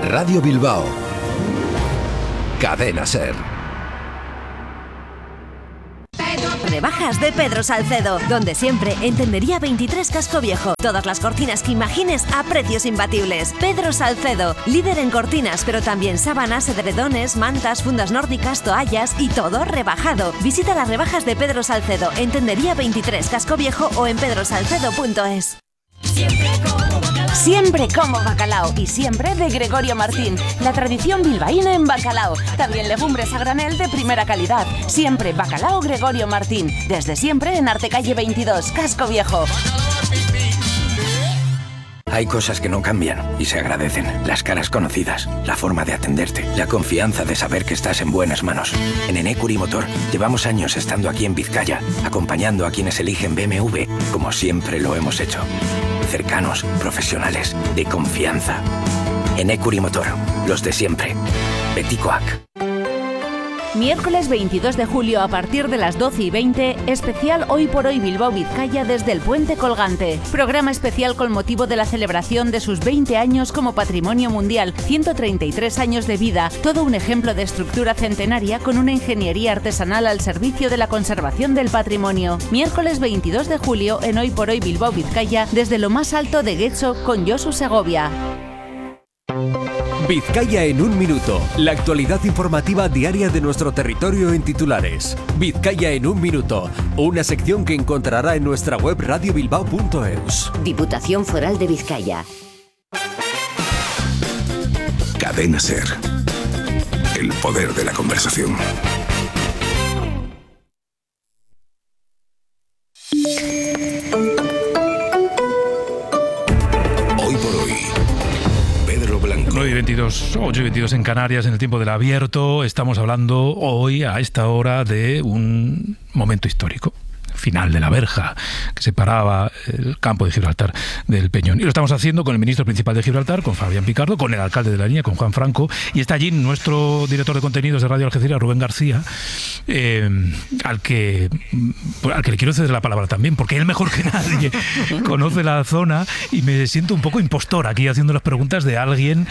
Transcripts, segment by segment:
Radio Bilbao. Cadena SER. Rebajas de Pedro Salcedo, donde siempre en Tendería 23 Casco Viejo. Todas las cortinas que imagines a precios imbatibles. Pedro Salcedo, líder en cortinas, pero también sábanas, edredones, mantas, fundas nórdicas, toallas y todo rebajado. Visita las rebajas de Pedro Salcedo en Tendería 23 Casco Viejo o en pedrosalcedo.es. Siempre como bacalao y siempre de Gregorio Martín, la tradición bilbaína en bacalao. También legumbres a granel de primera calidad. Siempre bacalao Gregorio Martín, desde siempre en Artecalle 22, Casco Viejo. Hay cosas que no cambian y se agradecen. Las caras conocidas, la forma de atenderte, la confianza de saber que estás en buenas manos. En Enecuri Motor llevamos años estando aquí en Vizcaya, acompañando a quienes eligen BMW, como siempre lo hemos hecho. Cercanos, profesionales, de confianza. Enecuri Motor, los de siempre. Beticoac. Miércoles 22 de julio a partir de las 12:20, especial Hoy por Hoy Bilbao Vizcaya desde el Puente Colgante. Programa especial con motivo de la celebración de sus 20 años como Patrimonio Mundial, 133 años de vida, todo un ejemplo de estructura centenaria con una ingeniería artesanal al servicio de la conservación del patrimonio. Miércoles 22 de julio en Hoy por Hoy Bilbao Vizcaya desde lo más alto de Getxo con Josu Segovia. Vizcaya en un minuto. La actualidad informativa diaria de nuestro territorio en titulares. Vizcaya en un minuto. Una sección que encontrará en nuestra web radiobilbao.eus. Diputación Foral de Vizcaya. Cadena SER. El poder de la conversación. Hoy por hoy. 8:22 en Canarias, en el tiempo del abierto. Estamos hablando hoy, a esta hora, de un momento histórico. Final de la verja que separaba el campo de Gibraltar del Peñón. Y lo estamos haciendo con el ministro principal de Gibraltar, con Fabián Picardo, con el alcalde de La Línea, con Juan Franco, y está allí nuestro director de contenidos de Radio Algeciras, Rubén García, al que le quiero ceder la palabra también, porque él mejor que nadie conoce la zona y me siento un poco impostor aquí haciendo las preguntas de alguien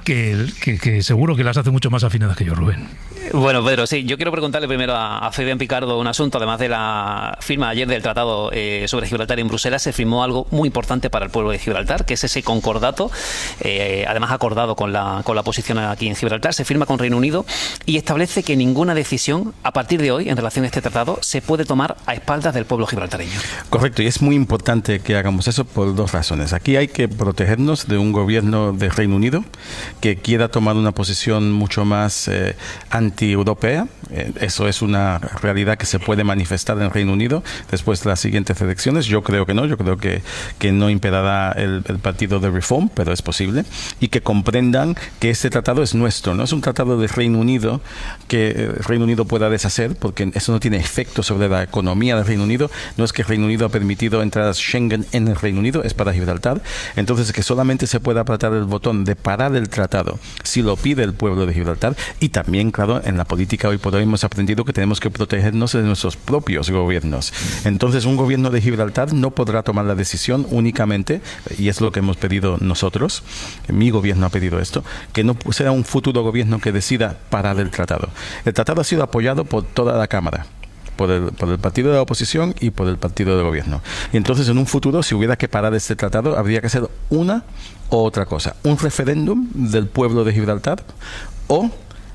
que seguro que las hace mucho más afinadas que yo, Rubén. Bueno, Pedro, sí, yo quiero preguntarle primero a Fabián Picardo un asunto, además de la firma ayer del tratado sobre Gibraltar en Bruselas. Se firmó algo muy importante para el pueblo de Gibraltar, que es ese concordato, además acordado con la posición aquí en Gibraltar. Se firma con Reino Unido y establece que ninguna decisión a partir de hoy en relación a este tratado se puede tomar a espaldas del pueblo gibraltareño. Correcto, y es muy importante que hagamos eso por dos razones. Aquí hay que protegernos de un gobierno de Reino Unido que quiera tomar una posición mucho más anti-europea. Eso es una realidad que se puede manifestar en Reino Unido después de las siguientes elecciones. Yo creo que no, yo creo que no imperará el partido de Reform, pero es posible, y que comprendan que este tratado es nuestro, no es un tratado de Reino Unido que Reino Unido pueda deshacer, porque eso no tiene efecto sobre la economía del Reino Unido. No es que Reino Unido ha permitido entradas Schengen en el Reino Unido, es para Gibraltar. Entonces, que solamente se pueda apretar el botón de parar el tratado si lo pide el pueblo de Gibraltar. Y también, claro, en la política hoy por hoy hemos aprendido que tenemos que protegernos de nuestros propios gobiernos. Entonces, un gobierno de Gibraltar no podrá tomar la decisión únicamente, y es lo que hemos pedido nosotros, mi gobierno ha pedido esto, que no sea un futuro gobierno que decida parar el tratado. El tratado ha sido apoyado por toda la Cámara, por el partido de la oposición y por el partido de gobierno. Y entonces, en un futuro, si hubiera que parar este tratado, habría que hacer una u otra cosa. Un referéndum del pueblo de Gibraltar o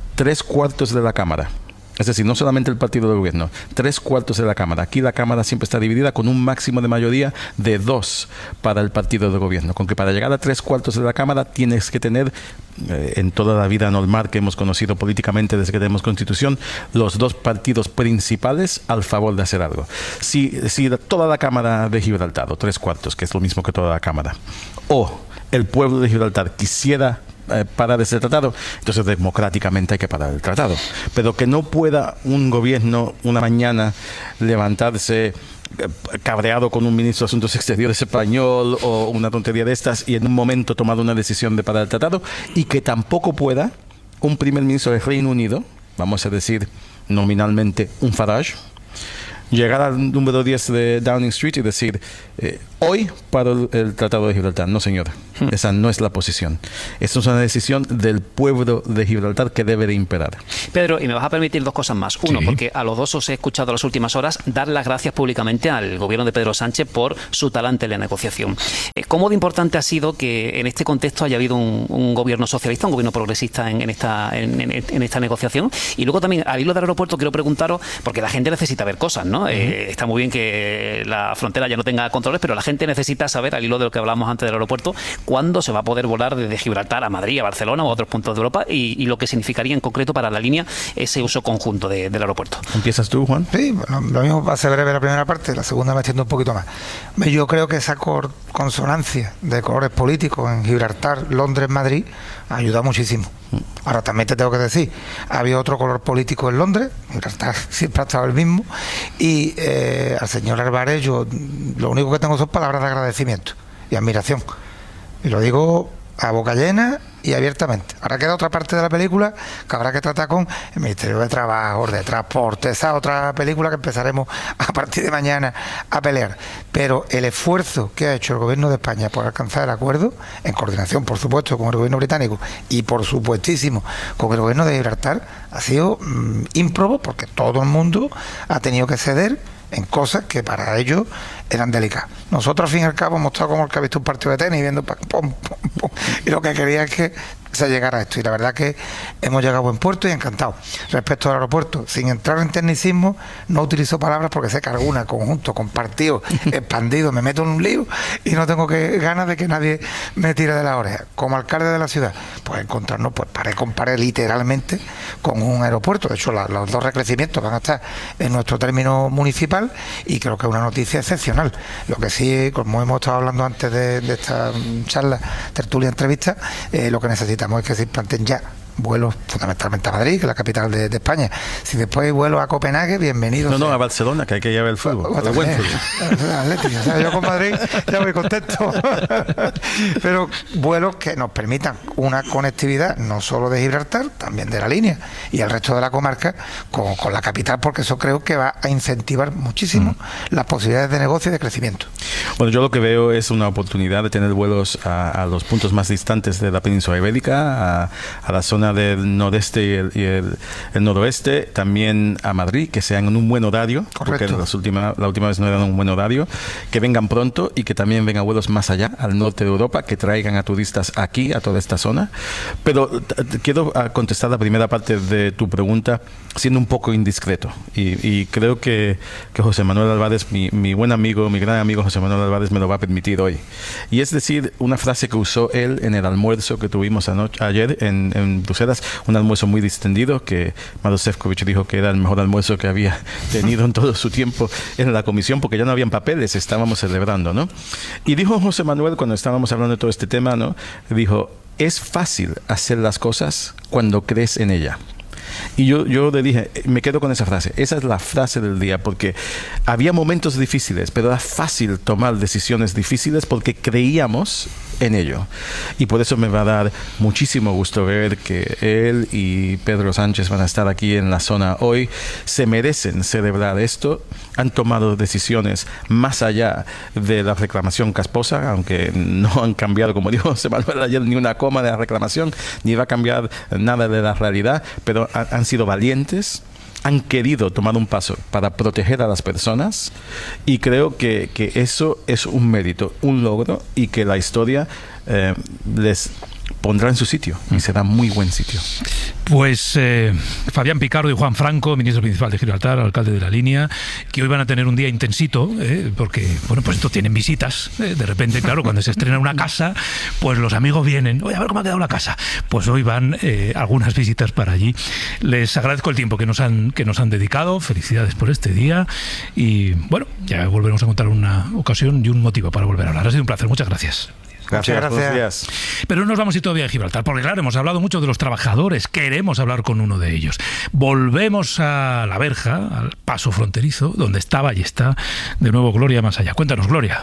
3/4 de la Cámara. Es decir, no solamente el partido de gobierno, 3/4 de la Cámara. Aquí la Cámara siempre está dividida con un máximo de mayoría de 2 para el partido de gobierno. Con que para llegar a 3/4 de la Cámara tienes que tener, en toda la vida normal que hemos conocido políticamente desde que tenemos Constitución, los dos partidos principales al favor de hacer algo. Si toda la Cámara de Gibraltar, o 3/4, que es lo mismo que toda la Cámara, o el pueblo de Gibraltar quisiera parar ese tratado, entonces democráticamente hay que parar el tratado. Pero que no pueda un gobierno una mañana levantarse cabreado con un ministro de Asuntos Exteriores español o una tontería de estas y en un momento tomar una decisión de parar el tratado, y que tampoco pueda un primer ministro del Reino Unido, vamos a decir nominalmente un Farage, llegar al número 10 de Downing Street y decir hoy paro el Tratado de Gibraltar. No, señor. Esa no es la posición. Esa es una decisión del pueblo de Gibraltar que debe de imperar. Pedro, y me vas a permitir dos cosas más. Uno, Sí. porque a los dos os he escuchado las últimas horas dar las gracias públicamente al gobierno de Pedro Sánchez por su talante en la negociación. ¿Cómo de importante ha sido que en este contexto haya habido un gobierno socialista, un gobierno progresista en esta negociación? Y luego también, al hilo del aeropuerto, quiero preguntaros, porque la gente necesita ver cosas, ¿no? Está muy bien que la frontera ya no tenga controles, pero la gente necesita saber, al hilo de lo que hablábamos antes del aeropuerto, cuándo se va a poder volar desde Gibraltar a Madrid, a Barcelona o a otros puntos de Europa y lo que significaría en concreto para la línea ese uso conjunto del aeropuerto. ¿Empiezas tú, Juan? Sí, bueno, lo mismo va a ser breve la primera parte, la segunda me extiendo un poquito más. Yo creo que esa consonancia de colores políticos en Gibraltar, Londres, Madrid, ayuda muchísimo. Ahora también te tengo que decir, había otro color político en Londres, Gibraltar siempre ha estado el mismo, y al señor Álvarez yo lo único que tengo son palabras de agradecimiento y admiración. Y lo digo a boca llena y abiertamente. Ahora queda otra parte de la película que habrá que tratar con el Ministerio de Trabajo, de Transporte, esa otra película que empezaremos a partir de mañana a pelear. Pero el esfuerzo que ha hecho el gobierno de España por alcanzar el acuerdo, en coordinación, por supuesto, con el gobierno británico y, por supuestísimo, con el gobierno de Gibraltar, ha sido ímprobo, porque todo el mundo ha tenido que ceder en cosas que para ellos eran delicadas. Nosotros, al fin y al cabo, hemos estado como el que ha visto un partido de tenis, viendo pum, pum, pum, y lo que quería es que se llegara a esto, y la verdad que hemos llegado a buen puerto y encantado. Respecto al aeropuerto, sin entrar en tecnicismo, no utilizo palabras porque sé que alguna, conjunto, compartido, expandido, me meto en un lío y no tengo ganas de que nadie me tire de la oreja. Como alcalde de la ciudad, pues encontrarnos, pues comparé literalmente con un aeropuerto. De hecho, los dos recrecimientos van a estar en nuestro término municipal y creo que es una noticia excepcional. Lo que sí, como hemos estado hablando antes de esta charla, tertulia, entrevista, lo que necesitamos es que se implanten ya vuelos fundamentalmente a Madrid, que es la capital de España. Si después hay vuelos a Copenhague, bienvenidos. No, a Barcelona, que hay que llevar el fútbol. El buen fútbol. O sea, yo con Madrid ya voy contento. Pero vuelos que nos permitan una conectividad no solo de Gibraltar, también de la línea y el resto de la comarca con la capital, porque eso creo que va a incentivar muchísimo las posibilidades de negocio y de crecimiento. Bueno, yo lo que veo es una oportunidad de tener vuelos a los puntos más distantes de la península ibérica, a la zona del nordeste y el noroeste, también a Madrid, que sean en un buen horario. Correcto. Porque la última vez no eran un buen horario, que vengan pronto y que también vengan vuelos más allá, al norte de Europa, que traigan a turistas aquí, a toda esta zona. Pero quiero contestar la primera parte de tu pregunta siendo un poco indiscreto, y creo que José Manuel Álvarez, mi buen amigo, mi gran amigo José Manuel Álvarez, me lo va a permitir hoy. Y es decir, una frase que usó él en el almuerzo que tuvimos ayer en Bruselas, un almuerzo muy distendido, que Maroš Šefčovič dijo que era el mejor almuerzo que había tenido en todo su tiempo en la comisión, porque ya no habían papeles, estábamos celebrando, ¿no? Y dijo José Manuel, cuando estábamos hablando de todo este tema, ¿no? Dijo, es fácil hacer las cosas cuando crees en ella. Y yo le dije, me quedo con esa frase. Esa es la frase del día, porque había momentos difíciles, pero era fácil tomar decisiones difíciles porque creíamos en ello. Y por eso me va a dar muchísimo gusto ver que él y Pedro Sánchez van a estar aquí en la zona hoy. Se merecen celebrar esto. Han tomado decisiones más allá de la reclamación casposa, aunque no han cambiado, como dijo José Manuel ayer, ni una coma de la reclamación, ni va a cambiar nada de la realidad, pero han sido valientes, han querido tomar un paso para proteger a las personas, y creo que eso es un mérito, un logro, y que la historia les pondrá en su sitio, y será muy buen sitio. Pues Fabián Picardo y Juan Franco, ministro principal de Gibraltar, alcalde de la línea, que hoy van a tener un día intensito, porque, bueno, pues esto tienen visitas. De repente, claro, cuando se estrena una casa, pues los amigos vienen, oye, a ver cómo ha quedado la casa. Pues hoy van algunas visitas para allí. Les agradezco el tiempo que nos han dedicado, felicidades por este día, y bueno, ya volveremos a encontrar una ocasión y un motivo para volver a hablar. Ha sido un placer, muchas gracias. Gracias. Pero no nos vamos a ir todavía a Gibraltar, porque claro, hemos hablado mucho de los trabajadores, queremos hablar con uno de ellos. Volvemos a la verja, al paso fronterizo, donde estaba y está de nuevo Gloria Más Allá. Cuéntanos, Gloria.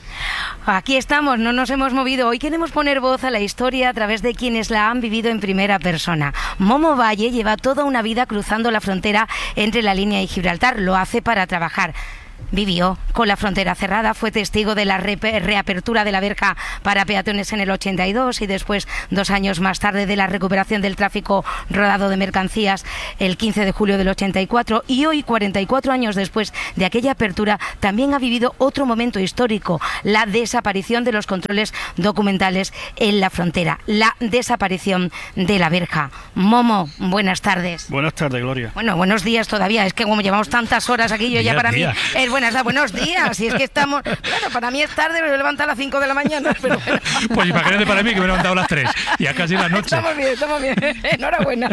Aquí estamos, no nos hemos movido. Hoy queremos poner voz a la historia a través de quienes la han vivido en primera persona. Momo Valle lleva toda una vida cruzando la frontera entre la línea y Gibraltar. Lo hace para trabajar. vivió con la frontera cerrada, fue testigo de la reapertura de la verja para peatones en el 82 y después, 2 años más tarde, de la recuperación del tráfico rodado de mercancías el 15 de julio del 84, y hoy, 44 años después de aquella apertura, también ha vivido otro momento histórico, la desaparición de los controles documentales en la frontera, la desaparición de la verja. Momo, buenas tardes. Buenas tardes, Gloria. Bueno, buenos días todavía, es que como llevamos tantas horas aquí, yo ya para mí es buenos días, y es que estamos, claro, para mí es tarde, me levanto a las 5 de la mañana, pero bueno. Pues imagínate para mí que me he levantado a las 3, ya casi la noche. Estamos bien, enhorabuena.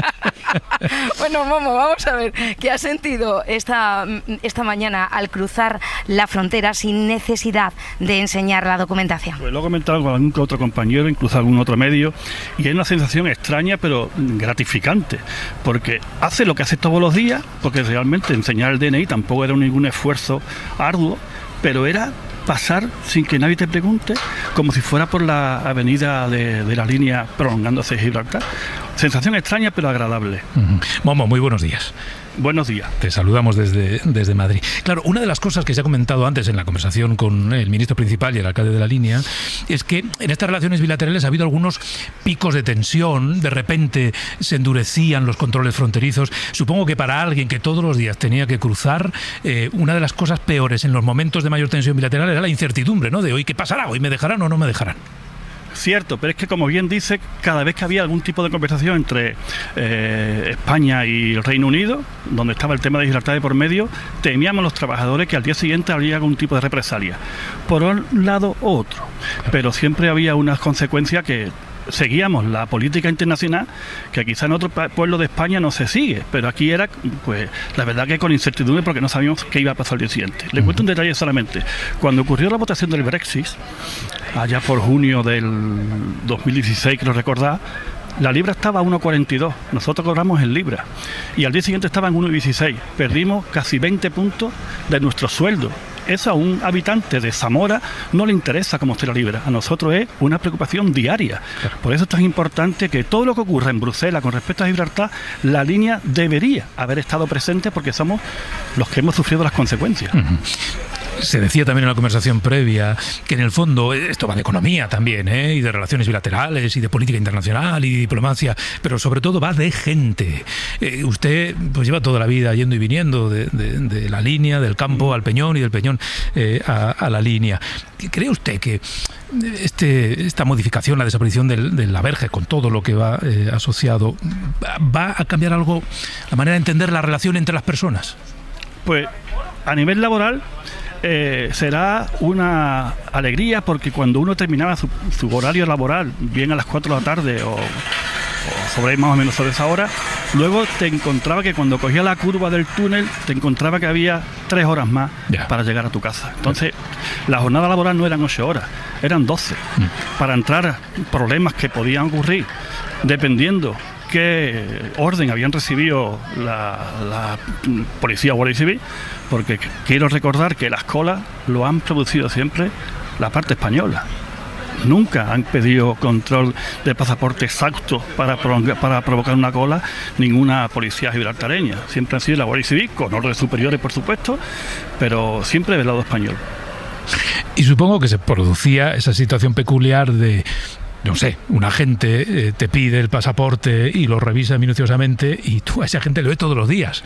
Bueno, Momo, vamos a ver, ¿qué has sentido esta mañana al cruzar la frontera sin necesidad de enseñar la documentación? Pues lo he comentado con algún otro compañero, incluso algún otro medio, y es una sensación extraña pero gratificante, porque hace lo que hace todos los días, porque realmente enseñar el DNI tampoco era ningún esfuerzo arduo, pero era pasar sin que nadie te pregunte, como si fuera por la avenida de la línea prolongándose Gibraltar. Sensación extraña pero agradable. Momo, muy buenos días. Buenos días. Te saludamos desde Madrid. Claro, una de las cosas que se ha comentado antes en la conversación con el ministro principal y el alcalde de la línea es que en estas relaciones bilaterales ha habido algunos picos de tensión, de repente se endurecían los controles fronterizos. Supongo que para alguien que todos los días tenía que cruzar, una de las cosas peores en los momentos de mayor tensión bilateral era la incertidumbre, ¿no? De hoy, ¿qué pasará? ¿Hoy me dejarán o no me dejarán? Cierto, pero es que, como bien dice, cada vez que había algún tipo de conversación entre España y el Reino Unido, donde estaba el tema de Gibraltar de por medio, temíamos los trabajadores que al día siguiente habría algún tipo de represalia, por un lado u otro, pero siempre había unas consecuencias que seguíamos la política internacional, que quizá en otro pueblo de España no se sigue, pero aquí era, pues, la verdad que con incertidumbre, porque no sabíamos qué iba a pasar el día siguiente. Le cuento un detalle solamente. Cuando ocurrió la votación del Brexit, allá por junio del 2016, creo recordar, la libra estaba a 1,42, nosotros cobramos en libra, y al día siguiente estaba en 1,16, perdimos casi 20 puntos de nuestro sueldo. Eso a un habitante de Zamora no le interesa cómo esté la libra, a nosotros es una preocupación diaria. Por eso es tan importante que todo lo que ocurra en Bruselas con respecto a Gibraltar, la línea debería haber estado presente, porque somos los que hemos sufrido las consecuencias. Se decía también en la conversación previa que en el fondo esto va de economía también, y de relaciones bilaterales y de política internacional y diplomacia, pero sobre todo va de gente. Usted pues lleva toda la vida yendo y viniendo de la línea, del campo al Peñón y del Peñón a la línea. ¿Cree usted que esta modificación, la desaparición de la verja, con todo lo que va asociado, va a cambiar algo la manera de entender la relación entre las personas? Pues a nivel laboral será una alegría, porque cuando uno terminaba su horario laboral, bien a las 4 de la tarde o sobre más o menos sobre esa hora, luego te encontraba que cuando cogía la curva del túnel, te encontraba que había 3 horas más para llegar a tu casa. Entonces, la jornada laboral no eran 8 horas, eran 12. Para entrar problemas que podían ocurrir, dependiendo qué orden habían recibido la policía o guardia civil, porque quiero recordar que las colas lo han producido siempre la parte española. Nunca han pedido control de pasaporte exacto para provocar una cola ninguna policía gibraltareña. Siempre han sido la Guardia Civil, con órdenes superiores por supuesto, pero siempre del lado español. Y supongo que se producía esa situación peculiar de, no sé, un agente te pide el pasaporte y lo revisa minuciosamente, y tú a esa gente lo ves todos los días.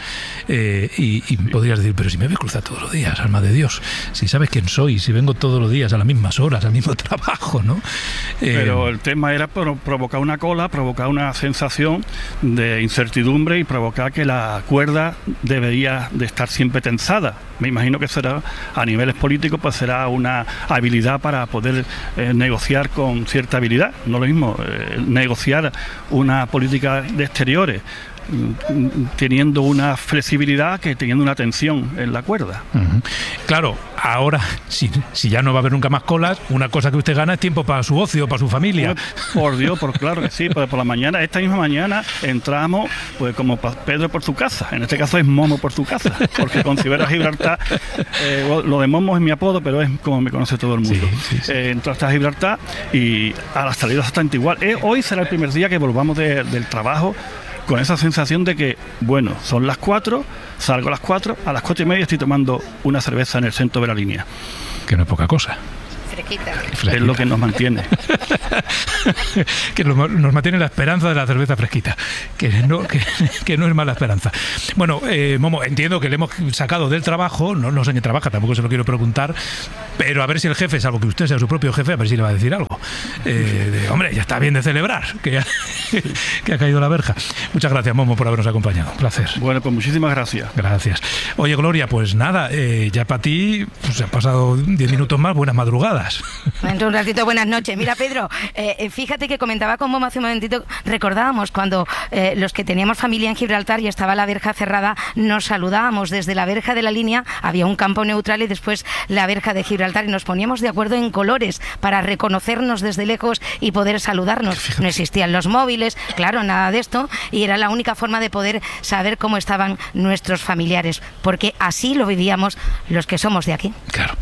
Y podrías decir, pero si me ves cruzar todos los días, alma de Dios, si sabes quién soy, si vengo todos los días a las mismas horas, al mismo trabajo, ¿no? Pero el tema era provocar una cola, provocar una sensación de incertidumbre y provocar que la cuerda debería de estar siempre tensada. Me imagino que será, a niveles políticos, pues será una habilidad para poder negociar con cierta habilidad. No lo mismo negociar una política de exteriores teniendo una flexibilidad que teniendo una tensión en la cuerda. Claro, ahora, si ya no va a haber nunca más colas, una cosa que usted gana es tiempo para su ocio, para su familia. Por Dios, claro que sí, pero por la mañana, esta misma mañana, entramos pues como Pedro por su casa, en este caso es Momo por su casa, porque considero a Gibraltar, lo de Momo es mi apodo, pero es como me conoce todo el mundo. Sí. Entraste a Gibraltar y a las salidas exactamente igual. Hoy será el primer día que volvamos del trabajo con esa sensación de que, bueno, son las 4, salgo a las 4, a las 4:30 estoy tomando una cerveza en el centro de la línea. Que no es poca cosa. Fresquita. Es lo que nos mantiene. Que nos mantiene la esperanza de la cerveza fresquita, que no es mala esperanza. Bueno, Momo, entiendo que le hemos sacado del trabajo, no sé en qué trabaja, tampoco se lo quiero preguntar, pero a ver si el jefe, salvo que usted sea su propio jefe, a ver si le va a decir algo. Hombre, ya está bien de celebrar que ha caído la verja. Muchas gracias, Momo, por habernos acompañado. Un placer. Bueno, pues muchísimas gracias. Gracias. Oye, Gloria, pues nada, ya para ti pues han pasado 10 minutos más, buenas madrugadas. Dentro un ratito, buenas noches. Mira, Pedro, fíjate que comentaba con Momo hace un momentito, recordábamos cuando los que teníamos familia en Gibraltar y estaba la verja cerrada, nos saludábamos desde la verja de la línea, había un campo neutral y después la verja de Gibraltar y nos poníamos de acuerdo en colores para reconocernos desde lejos y poder saludarnos. Fíjate. No existían los móviles, claro, nada de esto, y era la única forma de poder saber cómo estaban nuestros familiares, porque así lo vivíamos los que somos de aquí. Claro.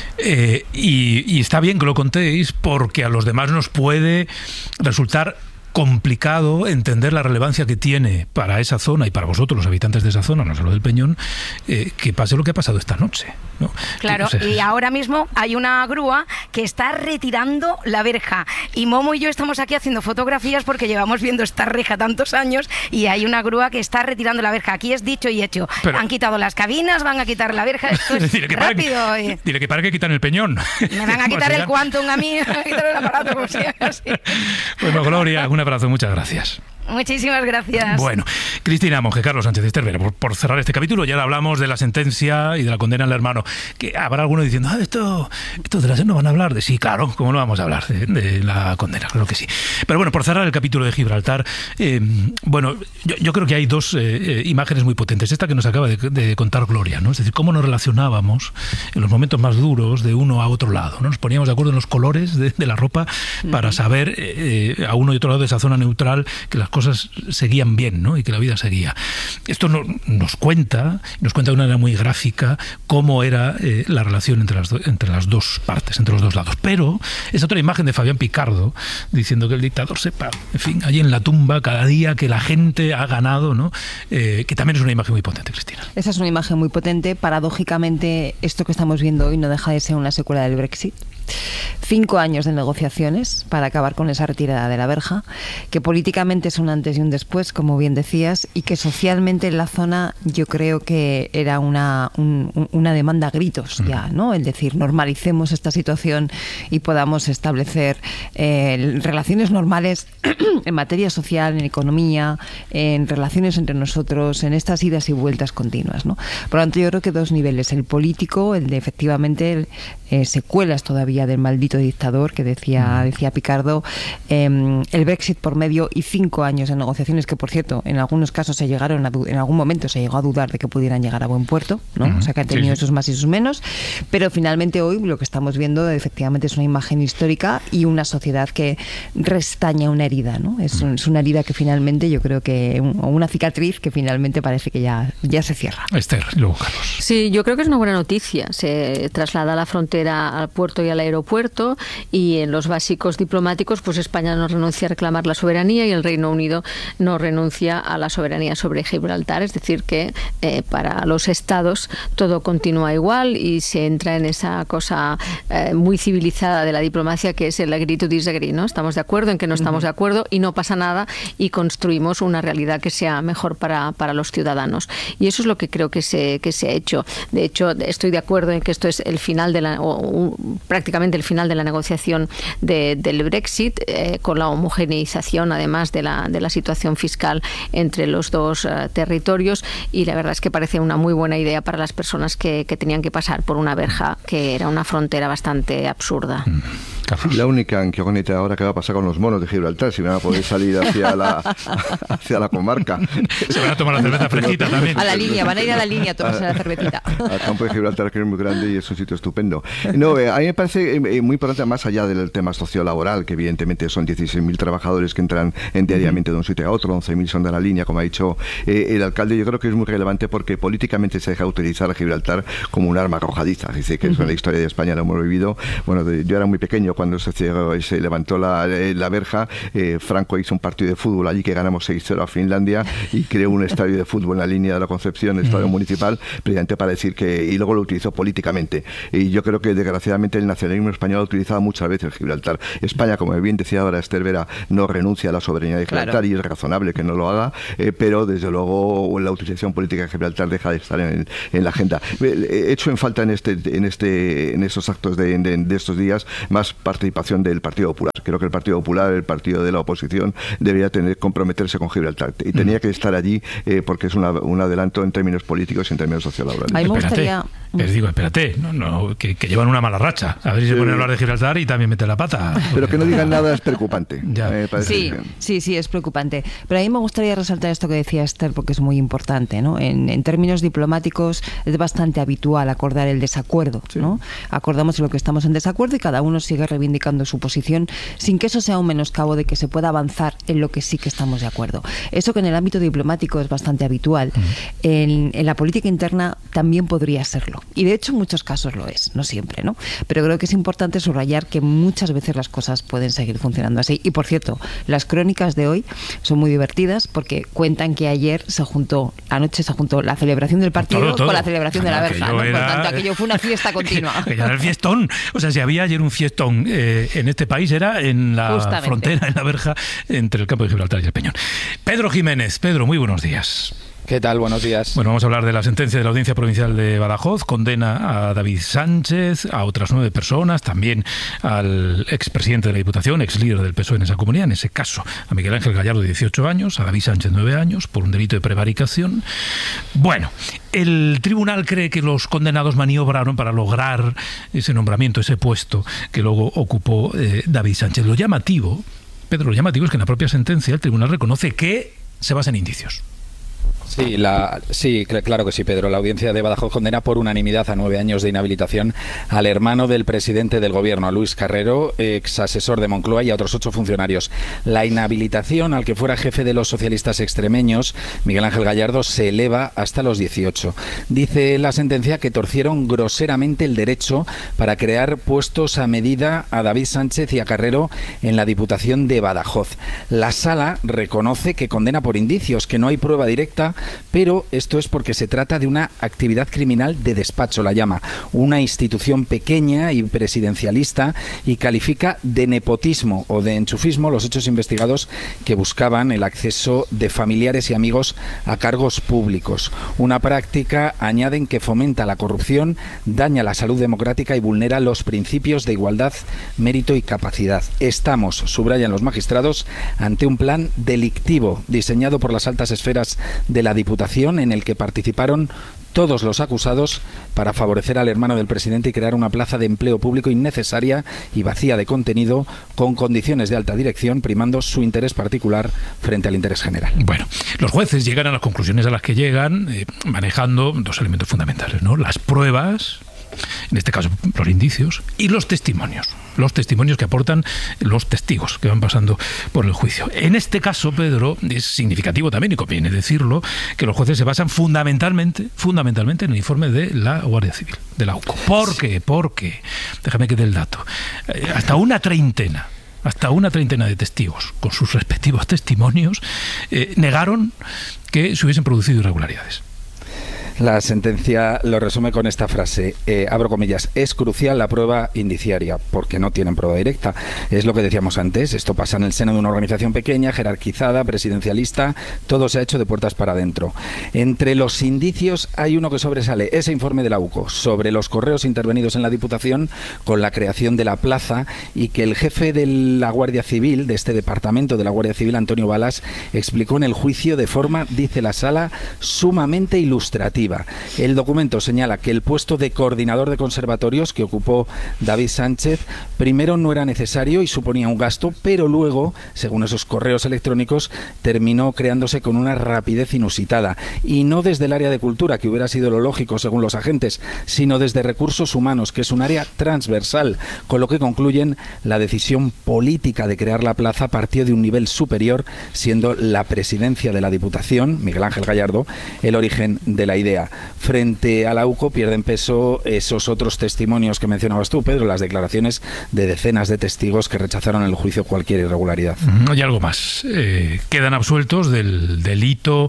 Y está bien que lo contéis porque a los demás nos puede resultar complicado entender la relevancia que tiene para esa zona y para vosotros, los habitantes de esa zona, no solo del Peñón, que pase lo que ha pasado esta noche, ¿no? Claro, y ahora mismo hay una grúa que está retirando la verja y Momo y yo estamos aquí haciendo fotografías porque llevamos viendo esta reja tantos años y hay una grúa que está retirando la verja. Aquí es dicho y hecho. Pero han quitado las cabinas, van a quitar la verja, esto es rápido. Dile que para que quitan el Peñón. Me van a quitar el Quantum a mí, me van a quitar el aparato como si así. Bueno, Gloria, un abrazo, muchas gracias. Muchísimas gracias. Bueno, Cristina Monge, Carlos Sánchez Cervera, por cerrar este capítulo, ya hablamos de la sentencia y de la condena al hermano. Que habrá alguno diciendo, esto de la SER no van a hablar de... Sí, claro, ¿cómo no vamos a hablar de la condena? Claro que sí. Pero bueno, por cerrar el capítulo de Gibraltar, bueno, yo creo que hay dos imágenes muy potentes. Esta que nos acaba de contar Gloria, ¿no? Es decir, cómo nos relacionábamos en los momentos más duros de uno a otro lado, ¿no? Nos poníamos de acuerdo en los colores de la ropa para saber a uno y otro lado de esa zona neutral que las cosas seguían bien, ¿no? Y que la vida seguía. Esto nos cuenta de una manera muy gráfica cómo era la relación entre las dos partes, entre los dos lados. Pero es otra imagen de Fabián Picardo diciendo que el dictador sepa, en fin, allí en la tumba cada día que la gente ha ganado, ¿no? Que también es una imagen muy potente, Cristina. Esa es una imagen muy potente. Paradójicamente, esto que estamos viendo hoy no deja de ser una secuela del Brexit. 5 años de negociaciones para acabar con esa retirada de la verja, que políticamente es un antes y un después, como bien decías, y que socialmente en la zona yo creo que era una demanda a gritos ya, ¿no? Es decir, normalicemos esta situación y podamos establecer relaciones normales en materia social, en economía, en relaciones entre nosotros, en estas idas y vueltas continuas, ¿no? Por lo tanto, yo creo que dos niveles, el político, el de efectivamente secuelas todavía del maldito dictador que decía Picardo, el Brexit por medio y 5 años de negociaciones que, por cierto, en algunos casos en algún momento se llegó a dudar de que pudieran llegar a buen puerto, ¿no? O sea, que han tenido sus más y sus menos, pero finalmente hoy lo que estamos viendo efectivamente es una imagen histórica y una sociedad que restaña una herida, ¿no? Es una herida que finalmente yo creo que, o una cicatriz que finalmente parece que ya se cierra. Esther, luego Carlos. Sí, yo creo que es una buena noticia. Se traslada la frontera al puerto y al aeropuerto y en los básicos diplomáticos pues España no renuncia a reclamar la soberanía y el Reino Unido no renuncia a la soberanía sobre Gibraltar, es decir que para los estados todo continúa igual y se entra en esa cosa muy civilizada de la diplomacia que es el agree to disagree, ¿no? Estamos de acuerdo en que no estamos de acuerdo y no pasa nada y construimos una realidad que sea mejor para los ciudadanos y eso es lo que creo que se ha hecho. De hecho, estoy de acuerdo en que esto es el final de prácticamente el final de la negociación del Brexit, con la homogeneización además de la situación fiscal entre los dos territorios y la verdad es que parece una muy buena idea para las personas que tenían que pasar por una verja que era una frontera bastante absurda. La única incógnita ahora que va a pasar con los monos de Gibraltar, si van a poder salir hacia la comarca. Se van a tomar la cerveza fresquita también. A la línea, van a ir a la línea a tomarse la cervecita. Al campo de Gibraltar, que es muy grande y es un sitio estupendo. No, a mí me parece muy importante, más allá del tema sociolaboral, que evidentemente son 16.000 trabajadores que entran diariamente de un sitio a otro, 11.000 son de la línea, como ha dicho el alcalde. Yo creo que es muy relevante porque políticamente se deja utilizar a Gibraltar como un arma arrojadiza. Dice que eso en la historia de España lo hemos vivido. Bueno, yo era muy pequeño cuando se levantó la verja, Franco hizo un partido de fútbol allí que ganamos 6-0 a Finlandia y creó un estadio de fútbol en la línea de la Concepción, estadio municipal, precisamente para decir y luego lo utilizó políticamente. Y yo creo que desgraciadamente el nacionalismo español ha utilizado muchas veces Gibraltar. España, como bien decía ahora Esther Vera, no renuncia a la soberanía de Gibraltar, y es razonable que no lo haga, pero desde luego la utilización política de Gibraltar deja de estar en la agenda. He hecho en falta en estos actos de estos días más participación del Partido Popular. Creo que el Partido Popular, el partido de la oposición, debería comprometerse con Gibraltar y tenía que estar allí porque es un adelanto en términos políticos y en términos sociolaborales. Espérate, que llevan una mala racha. A ver si se ponen a hablar de Gibraltar y también mete la pata. Pero que no digan nada es preocupante. Sí, es preocupante. Pero a mí me gustaría resaltar esto que decía Esther, porque es muy importante, ¿no? En términos diplomáticos es bastante habitual acordar el desacuerdo, ¿no? Acordamos en lo que estamos en desacuerdo y cada uno sigue reivindicando su posición sin que eso sea un menoscabo de que se pueda avanzar en lo que sí que estamos de acuerdo. Eso que en el ámbito diplomático es bastante habitual, en la política interna también podría serlo. Y de hecho en muchos casos lo es, no siempre, ¿no? Pero creo que es importante subrayar que muchas veces las cosas pueden seguir funcionando así. Y por cierto, las crónicas de hoy son muy divertidas porque cuentan que anoche se juntó la celebración del partido con la celebración de la verja, ¿no? Por tanto, aquello fue una fiesta continua. Que ya era el fiestón. O sea, si había ayer un fiestón en este país, era en la frontera, en la verja, entre el campo de Gibraltar y el Peñón. Pedro Jiménez. Pedro, muy buenos días. ¿Qué tal? Buenos días. Bueno, vamos a hablar de la sentencia de la Audiencia Provincial de Badajoz. Condena a David Sánchez, a otras 9 personas, también al expresidente de la Diputación, ex líder del PSOE en esa comunidad, en ese caso, a Miguel Ángel Gallardo, de 18 años, a David Sánchez, 9 años, por un delito de prevaricación. Bueno, el tribunal cree que los condenados maniobraron para lograr ese nombramiento, ese puesto que luego ocupó David Sánchez. Lo llamativo, Pedro, es que en la propia sentencia el tribunal reconoce que se basa en indicios. Sí, claro que sí, Pedro. La audiencia de Badajoz condena por unanimidad a 9 años de inhabilitación al hermano del presidente del gobierno, a Luis Carrero, ex asesor de Moncloa, y a otros 8 funcionarios. La inhabilitación al que fuera jefe de los socialistas extremeños, Miguel Ángel Gallardo, se eleva hasta los 18. Dice la sentencia que torcieron groseramente el derecho para crear puestos a medida a David Sánchez y a Carrero en la Diputación de Badajoz. La Sala reconoce que condena por indicios, que no hay prueba directa, pero esto es porque se trata de una actividad criminal de despacho, la llama, una institución pequeña y presidencialista, y califica de nepotismo o de enchufismo los hechos investigados que buscaban el acceso de familiares y amigos a cargos públicos. Una práctica, añaden, que fomenta la corrupción, daña la salud democrática y vulnera los principios de igualdad, mérito y capacidad. Estamos, subrayan los magistrados, ante un plan delictivo diseñado por las altas esferas de la Diputación, en el que participaron todos los acusados para favorecer al hermano del presidente y crear una plaza de empleo público innecesaria y vacía de contenido, con condiciones de alta dirección, primando su interés particular frente al interés general. Bueno, los jueces llegan a las conclusiones a las que llegan manejando 2 elementos fundamentales, ¿no? Las pruebas, en este caso los indicios, y los testimonios que aportan los testigos que van pasando por el juicio. En este caso, Pedro, es significativo también, y conviene decirlo, que los jueces se basan fundamentalmente en el informe de la Guardia Civil, de la UCO. ¿Por qué? Porque, déjame que dé el dato, hasta una treintena de testigos, con sus respectivos testimonios, negaron que se hubiesen producido irregularidades. La sentencia lo resume con esta frase, abro comillas: es crucial la prueba indiciaria, porque no tienen prueba directa. Es lo que decíamos antes, esto pasa en el seno de una organización pequeña, jerarquizada, presidencialista, todo se ha hecho de puertas para adentro. Entre los indicios hay uno que sobresale, ese informe de la UCO, sobre los correos intervenidos en la Diputación con la creación de la plaza, y que el jefe de la Guardia Civil, de este departamento de la Guardia Civil, Antonio Balas, explicó en el juicio de forma, dice la Sala, sumamente ilustrativa. El documento señala que el puesto de coordinador de conservatorios que ocupó David Sánchez primero no era necesario y suponía un gasto, pero luego, según esos correos electrónicos, terminó creándose con una rapidez inusitada, y no desde el área de cultura, que hubiera sido lo lógico según los agentes, sino desde recursos humanos, que es un área transversal, con lo que concluyen: la decisión política de crear la plaza partió de un nivel superior, siendo la presidencia de la Diputación, Miguel Ángel Gallardo, el origen de la idea. Europea. Frente a la UCO pierden peso esos otros testimonios que mencionabas tú, Pedro, las declaraciones de decenas de testigos que rechazaron en el juicio cualquier irregularidad. Hay algo más. Quedan absueltos del delito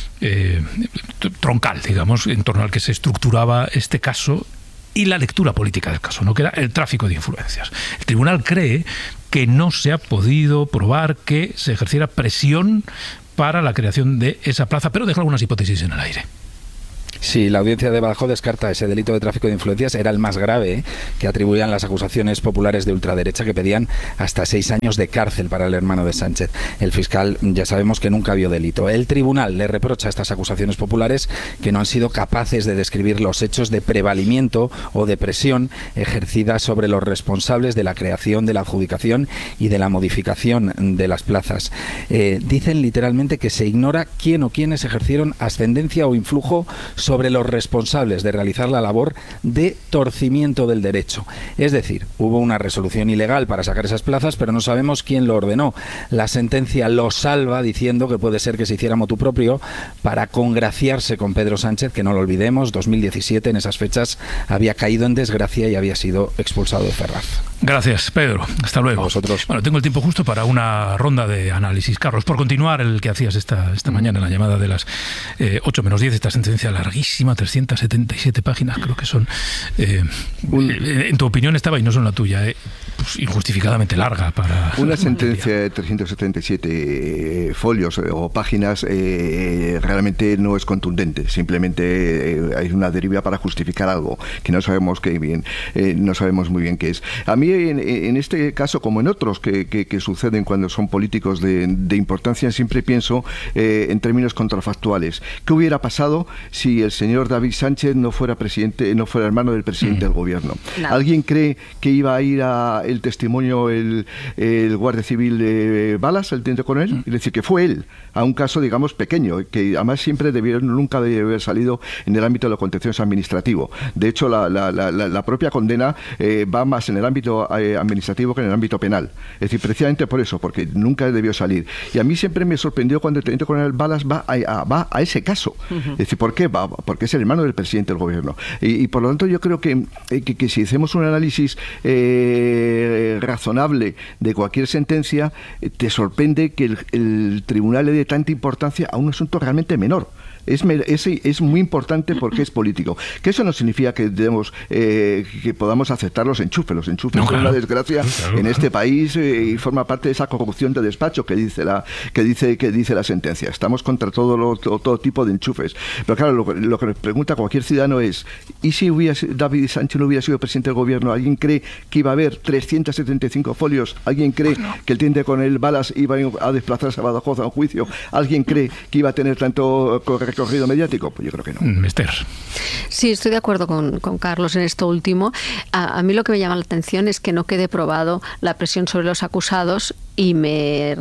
troncal, digamos, en torno al que se estructuraba este caso y la lectura política del caso, ¿no? Que era el tráfico de influencias. El tribunal cree que no se ha podido probar que se ejerciera presión para la creación de esa plaza, pero deja algunas hipótesis en el aire. Sí, la audiencia de Badajoz descarta ese delito de tráfico de influencias. Era el más grave que atribuían las acusaciones populares de ultraderecha, que pedían hasta 6 años de cárcel para el hermano de Sánchez. El fiscal ya sabemos que nunca vio delito. El tribunal le reprocha a estas acusaciones populares que no han sido capaces de describir los hechos de prevalimiento o de presión ejercida sobre los responsables de la creación, de la adjudicación y de la modificación de las plazas. Dicen literalmente que se ignora quién o quiénes ejercieron ascendencia o influjo sobre los responsables de realizar la labor de torcimiento del derecho. Es decir, hubo una resolución ilegal para sacar esas plazas, pero no sabemos quién lo ordenó. La sentencia lo salva diciendo que puede ser que se hiciera motu propio para congraciarse con Pedro Sánchez, que no lo olvidemos, 2017, en esas fechas, había caído en desgracia y había sido expulsado de Ferraz. Gracias, Pedro. Hasta luego. A vosotros. Bueno, tengo el tiempo justo para una ronda de análisis. Carlos, por continuar el que hacías esta mañana en la llamada de las 8 menos 10, esta sentencia larguísima, 377 páginas, creo que son. En tu opinión estaba, y no son la tuya, pues injustificadamente larga para... Una sentencia de 377 folios o páginas realmente no es contundente. Simplemente hay una deriva para justificar algo que no sabemos no sabemos muy bien qué es. A mí en este caso, como en otros que suceden cuando son políticos de importancia, siempre pienso en términos contrafactuales. ¿Qué hubiera pasado si el señor David Sánchez no fuera presidente, no fuera hermano del presidente del gobierno? Nada. ¿Alguien cree que iba a ir a el testimonio el guardia civil de Balas, el teniente coronel? Es decir, que fue él, a un caso, digamos, pequeño, que además nunca debe haber salido en el ámbito de lo contencioso administrativo. De hecho, la propia condena va más en el ámbito administrativo que en el ámbito penal. Es decir, precisamente por eso, porque nunca debió salir. Y a mí siempre me sorprendió cuando el teniente coronel Balas va a ese caso. Es decir, ¿por qué? Porque es el hermano del presidente del gobierno. Y por lo tanto yo creo que si hacemos un análisis razonable de cualquier sentencia, te sorprende que el tribunal le dé tanta importancia a un asunto realmente menor. Es muy importante porque es político. Que eso no significa que que podamos aceptar los enchufes. Los enchufes son una desgracia en este país y forma parte de esa corrupción de despacho que dice la sentencia. Estamos contra todo tipo de enchufes. Pero claro, lo que nos pregunta cualquier ciudadano es: ¿y si David Sánchez no hubiera sido presidente del gobierno? ¿Alguien cree que iba a haber 375 folios? ¿Alguien cree que el teniente coronel Balas iba a desplazarse a Badajoz a un juicio? ¿Alguien cree que iba a tener tanto recorrido mediático? Pues yo creo que no. Esther. Sí, estoy de acuerdo con Carlos en esto último. A mí lo que me llama la atención es que no quede probado la presión sobre los acusados, y me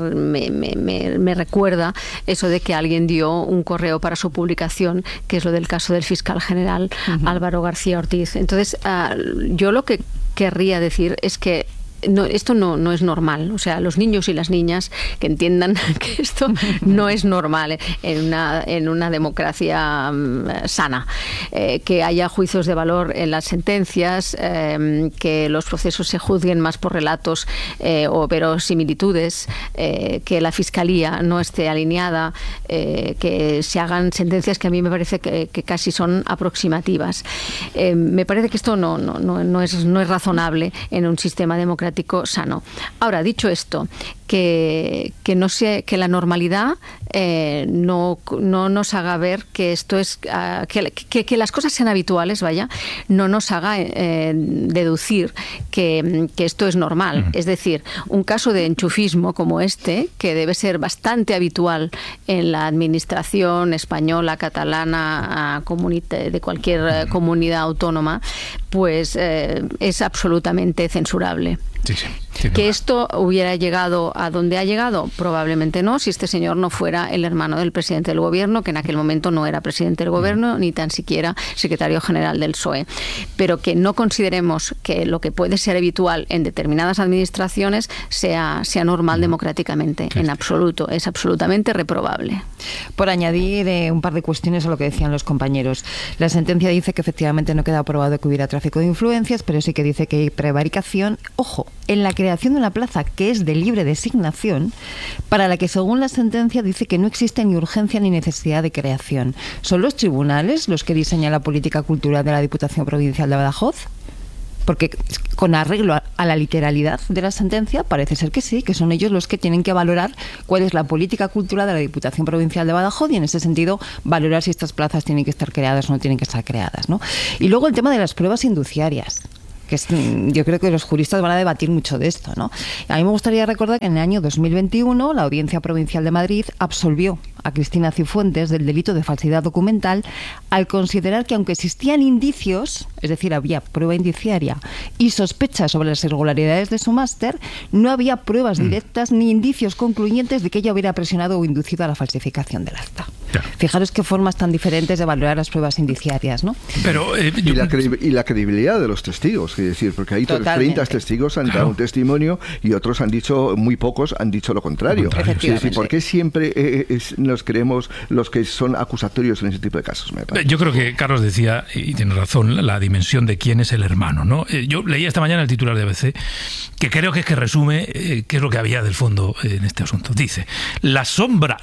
recuerda eso de que alguien dio un correo para su publicación, que es lo del caso del fiscal general Álvaro García Ortiz. Entonces, yo lo que querría decir es que esto no es normal. O sea, los niños y las niñas que entiendan que esto no es normal en una democracia sana. Que haya juicios de valor en las sentencias, que los procesos se juzguen más por relatos o verosimilitudes, que la fiscalía no esté alineada, que se hagan sentencias que a mí me parece que casi son aproximativas. Me parece que esto no es razonable en un sistema democrático sano. Ahora, dicho esto, que la normalidad no nos haga ver que esto es que las cosas sean habituales, no nos haga deducir que esto es normal. Es decir, un caso de enchufismo como este, que debe ser bastante habitual en la administración española, catalana, de cualquier comunidad autónoma, pues es absolutamente censurable. Sí. ¿Que esto hubiera llegado a donde ha llegado? Probablemente no, si este señor no fuera el hermano del presidente del gobierno, que en aquel momento no era presidente del gobierno, ni tan siquiera secretario general del PSOE. Pero que no consideremos que lo que puede ser habitual en determinadas administraciones sea normal democráticamente. En absoluto, es absolutamente reprobable. Por añadir un par de cuestiones a lo que decían los compañeros. La sentencia dice que efectivamente no queda aprobado que hubiera tráfico de influencias, pero sí que dice que hay prevaricación. Ojo, en la creación de una plaza que es de libre designación, para la que según la sentencia dice que no existe ni urgencia ni necesidad de creación. ¿Son los tribunales los que diseñan la política cultural de la Diputación Provincial de Badajoz? Porque con arreglo a la literalidad de la sentencia parece ser que sí, que son ellos los que tienen que valorar cuál es la política cultural de la Diputación Provincial de Badajoz y en ese sentido valorar si estas plazas tienen que estar creadas o no tienen que estar creadas, ¿no? Y luego el tema de las pruebas indiciarias. Yo creo que los juristas van a debatir mucho de esto, ¿no? A mí me gustaría recordar que en el año 2021 la Audiencia Provincial de Madrid absolvió a Cristina Cifuentes del delito de falsedad documental al considerar que aunque existían indicios, es decir, había prueba indiciaria y sospechas sobre las irregularidades de su máster, no había pruebas directas ni indicios concluyentes de que ella hubiera presionado o inducido a la falsificación del acta. Claro. Fijaros qué formas tan diferentes de valorar las pruebas indiciarias, ¿no? Pero, y la credibilidad de los testigos, es decir, porque hay 30 testigos han dado un testimonio y otros han dicho, muy pocos han dicho lo contrario. Es decir, ¿por qué siempre nos creemos los que son acusatorios en ese tipo de casos? Yo creo que Carlos decía, y tiene razón, la dimensión de quién es el hermano, ¿no? Yo leía esta mañana el titular de ABC, que creo que resume qué es lo que había del fondo en este asunto. Dice, la sombra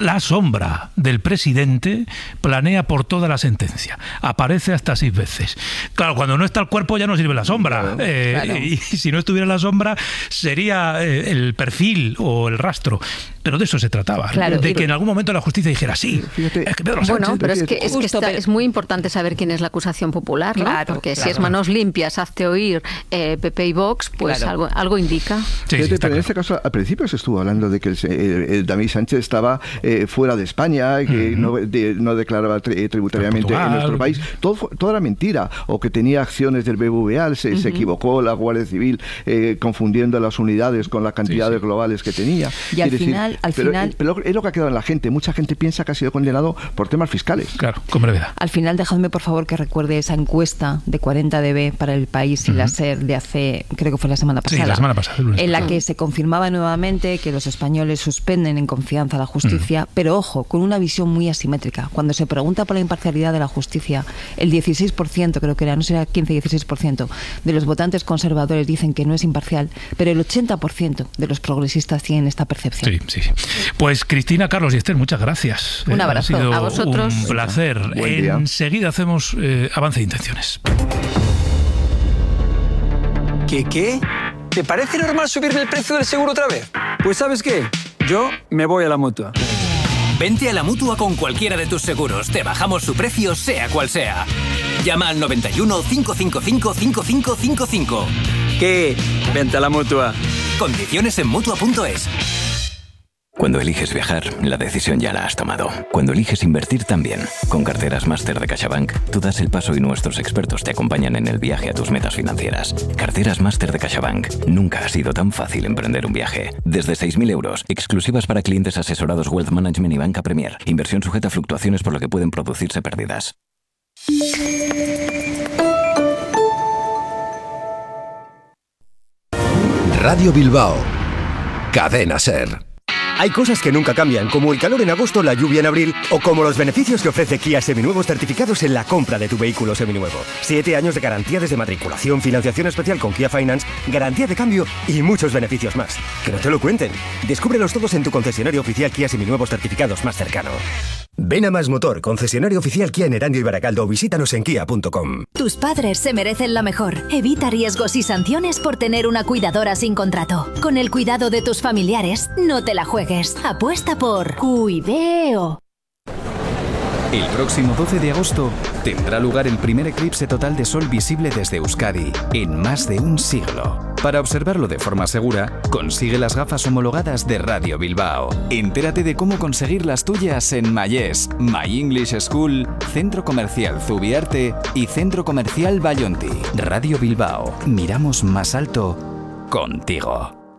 del presidente planea por toda la sentencia. Aparece hasta 6 veces. Claro, cuando no está el cuerpo ya no sirve la sombra. Claro. Y si no estuviera la sombra, sería el perfil o el rastro. Pero de eso se trataba. Claro, de que en algún momento la justicia dijera, sí, fíjate, es que Pedro Sánchez... Bueno, pero es muy importante saber quién es la acusación popular, ¿no? Claro, porque si es manos limpias, hazte oír PP y Vox, pues algo indica. Sí, pero en este caso, al principio se estuvo hablando de que el David Sánchez estaba fuera de España, que no declaraba tributariamente en nuestro país. Todo era mentira. O que tenía acciones del BBVA, se equivocó la Guardia Civil confundiendo las unidades con las cantidades globales que tenía. Y al final... Pero es lo que ha quedado en la gente. Mucha gente piensa que ha sido condenado por temas fiscales. Claro, con brevedad. Al final, dejadme por favor que recuerde esa encuesta de 40dB para El País y la SER de hace, creo que fue la semana pasada. Sí, la semana pasada. En la que se confirmaba nuevamente que los españoles suspenden en confianza la justicia, pero ojo, con una visión muy asimétrica. Cuando se pregunta por la imparcialidad de la justicia, el 16%, creo que era, no será 15-16%, de los votantes conservadores dicen que no es imparcial, pero el 80% de los progresistas tienen esta percepción. Sí. Pues Cristina, Carlos y Esther, muchas gracias. Un abrazo. Ha sido a vosotros. Un placer. Enseguida hacemos avance de intenciones. ¿Qué? ¿Te parece normal subirme el precio del seguro otra vez? Pues ¿sabes qué? Yo me voy a la Mutua. Vente a la Mutua con cualquiera de tus seguros. Te bajamos su precio, sea cual sea. Llama al 91 555 5555. ¿Qué? Vente a la Mutua. Condiciones en Mutua.es. Cuando eliges viajar, la decisión ya la has tomado. Cuando eliges invertir también. Con Carteras Máster de CaixaBank, tú das el paso y nuestros expertos te acompañan en el viaje a tus metas financieras. Carteras Máster de CaixaBank. Nunca ha sido tan fácil emprender un viaje. Desde 6.000 euros, exclusivas para clientes asesorados Wealth Management y Banca Premier. Inversión sujeta a fluctuaciones por lo que pueden producirse pérdidas. Radio Bilbao. Cadena SER. Hay cosas que nunca cambian, como el calor en agosto, la lluvia en abril, o como los beneficios que ofrece Kia Seminuevos certificados en la compra de tu vehículo seminuevo. 7 años de garantía desde matriculación, financiación especial con Kia Finance, garantía de cambio y muchos beneficios más. Que no te lo cuenten. Descúbrelos todos en tu concesionario oficial Kia Seminuevos certificados más cercano. Ven a Más Motor, concesionario oficial Kia en Erandio y Baracaldo, o visítanos en kia.com. Tus padres se merecen lo mejor. Evita riesgos y sanciones por tener una cuidadora sin contrato. Con el cuidado de tus familiares, no te la juegues. Apuesta por Cuideo. El próximo 12 de agosto tendrá lugar el primer eclipse total de sol visible desde Euskadi en más de un siglo. Para observarlo de forma segura, consigue las gafas homologadas de Radio Bilbao. Entérate de cómo conseguir las tuyas en Mayés, My English School, Centro Comercial Zubiarte y Centro Comercial Bayonti. Radio Bilbao. Miramos más alto contigo.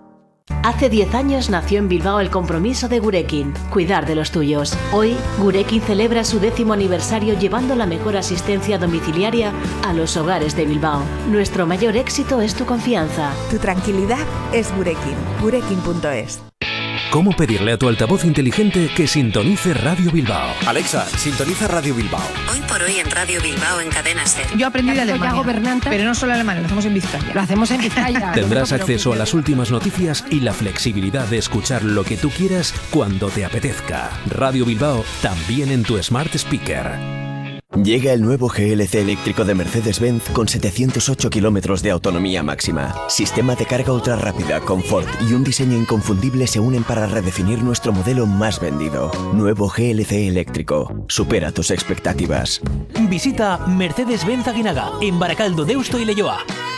Hace 10 años nació en Bilbao el compromiso de Gurekin, cuidar de los tuyos. Hoy, Gurekin celebra su 10º aniversario llevando la mejor asistencia domiciliaria a los hogares de Bilbao. Nuestro mayor éxito es tu confianza. Tu tranquilidad es Gurekin. Gurekin.es. ¿Cómo pedirle a tu altavoz inteligente que sintonice Radio Bilbao? Alexa, sintoniza Radio Bilbao. Hoy por hoy en Radio Bilbao en Cadena Ser. Yo aprendí de Alemania, gobernante, pero no solo alemán, lo hacemos en Vizcaya. Lo hacemos en Vizcaya. Tendrás acceso a las últimas noticias y la flexibilidad de escuchar lo que tú quieras cuando te apetezca. Radio Bilbao, también en tu Smart Speaker. Llega el nuevo GLC eléctrico de Mercedes-Benz con 708 kilómetros de autonomía máxima. Sistema de carga ultra rápida, confort y un diseño inconfundible se unen para redefinir nuestro modelo más vendido. Nuevo GLC eléctrico. Supera tus expectativas. Visita Mercedes-Benz Aguinaga en Baracaldo, Deusto y Leioa.